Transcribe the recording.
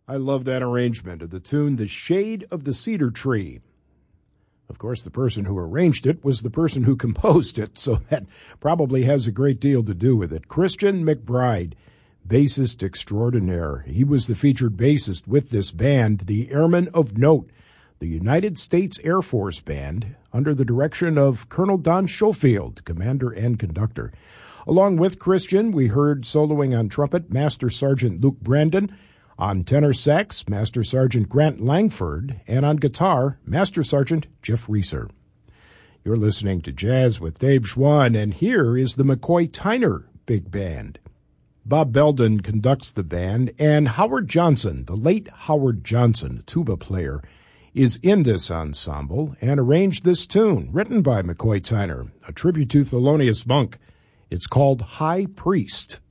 I love that arrangement of the tune The Shade of the Cedar Tree. Of course, the person who arranged it was the person who composed it, so that probably has a great deal to do with it. Christian McBride, bassist extraordinaire. He was the featured bassist with this band, the Airmen of Note, the United States Air Force Band, under the direction of Colonel Don Schofield, commander and conductor. Along with Christian, we heard soloing on trumpet Master Sergeant Luke Brandon, on tenor sax, Master Sergeant Grant Langford, and on guitar, Master Sergeant Jeff Reeser. You're listening to Jazz with Dave Schwann, and here is the McCoy Tyner Big Band. Bob Belden conducts the band, and Howard Johnson, the late Howard Johnson, tuba player, is in this ensemble and arranged this tune, written by McCoy Tyner, a tribute to Thelonious Monk. It's called High Priest.